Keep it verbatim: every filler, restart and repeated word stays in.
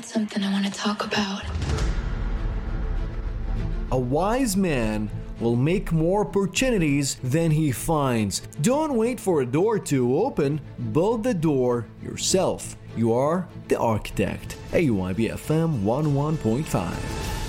something I want to talk about. A wise man will make more opportunities than he finds. Don't wait for a door to open, build the door yourself. You are the architect. A Y B F M one oh one point five.